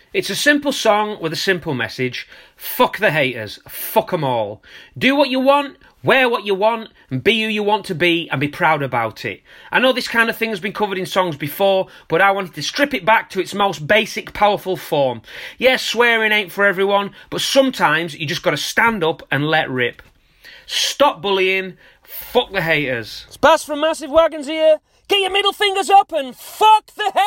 It's a simple song with a simple message. Fuck the haters. Fuck them all. Do what you want, wear what you want, and be who you want to be, and be proud about it. I know this kind of thing has been covered in songs before, but I wanted to strip it back to its most basic, powerful form. Yes, swearing ain't for everyone, but sometimes you just gotta stand up and let rip. Stop bullying. Fuck the haters. It's Bass from Massive Wagons here. Get your middle fingers up and fuck the haters.